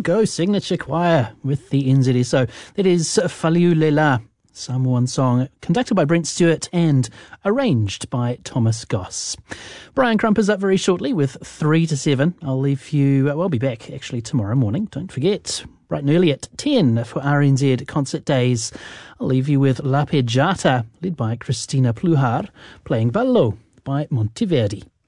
go, Signature Choir with the NZSO. That is Faliu Lela, Samoan song conducted by Brent Stewart and arranged by Thomas Goss. Brian Crump is up very shortly with 3 to 7. I'll leave you, I'll be back actually tomorrow morning, don't forget, bright and early at 10 for RNZ Concert Days. I'll leave you with La Pejata, led by Christina Pluhar, playing Ballo by Monteverdi.